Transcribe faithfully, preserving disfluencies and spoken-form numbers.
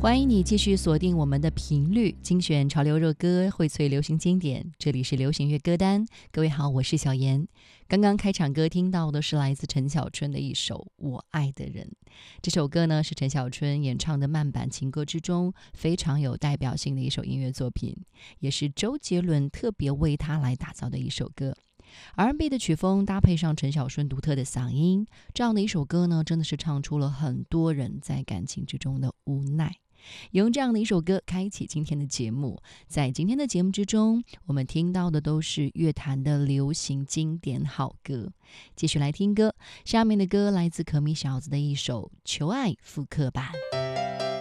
欢迎你继续锁定我们的频率，精选潮流热歌，荟萃流行经典。这里是流行乐歌单，各位好，我是小妍。刚刚开场歌听到的是来自陈小春的一首《我爱的人》。这首歌呢是陈小春演唱的慢版情歌之中非常有代表性的一首音乐作品，也是周杰伦特别为他来打造的一首歌。R and B 的曲风搭配上陈小春独特的嗓音，这样的一首歌呢，真的是唱出了很多人在感情之中的无奈。用这样的一首歌开启今天的节目，在今天的节目之中，我们听到的都是乐坛的流行经典好歌。继续来听歌，下面的歌来自可米小子的一首《求爱复刻版》。